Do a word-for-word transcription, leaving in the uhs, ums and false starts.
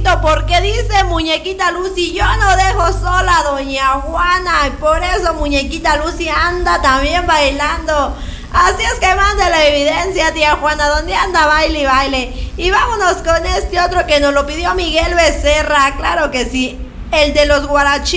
bonito, porque dice muñequita Lucy, yo no dejo sola a doña Juana, y por eso muñequita Lucy anda también bailando. Así es que mande la evidencia, tía Juana, donde anda, baile y baile. Y vámonos con este otro que nos lo pidió Miguel Becerra, claro que sí, el de los guarachines.